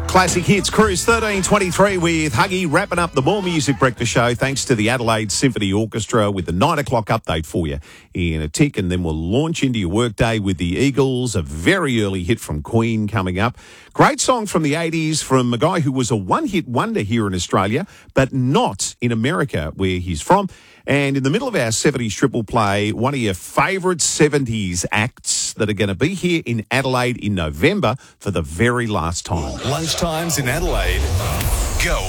Classic Hits Cruise 1323 with Huggy wrapping up the More Music Breakfast show thanks to the Adelaide Symphony Orchestra with the 9 o'clock update for you in a tick, and then we'll launch into your workday with the Eagles, a very early hit from Queen coming up. Great song from the 80s from a guy who was a one-hit wonder here in Australia, but not in America where he's from. And in the middle of our 70s triple play, one of your favourite 70s acts that are going to be here in Adelaide in November for the very last time. Lunchtimes in Adelaide. Go